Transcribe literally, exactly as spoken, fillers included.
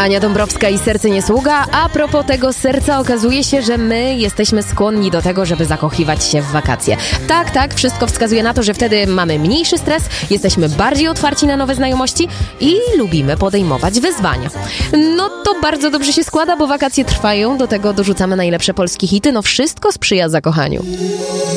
Ania Dąbrowska i Serce nie sługa. A propos tego serca, okazuje się, że my jesteśmy skłonni do tego, żeby zakochiwać się w wakacje. Tak, tak, wszystko wskazuje na to, że wtedy mamy mniejszy stres, jesteśmy bardziej otwarci na nowe znajomości i lubimy podejmować wyzwania. No to bardzo dobrze się składa, bo wakacje trwają, do tego dorzucamy najlepsze polskie hity, no wszystko sprzyja zakochaniu.